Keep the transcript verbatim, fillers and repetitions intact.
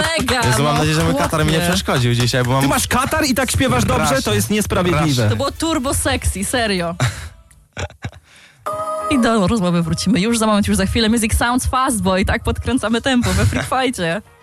Mega, Jezu, no, mam nadzieję, że mój chłopie. katar mi nie przeszkodził dzisiaj, bo mam... Ty masz katar i tak śpiewasz dobrze? Strasznie. To jest niesprawiedliwe. To było turbo sexy, serio. I do rozmowy wrócimy już za moment, już za chwilę. Music Sounds Fast, bo i tak podkręcamy tempo we Freak Fightie.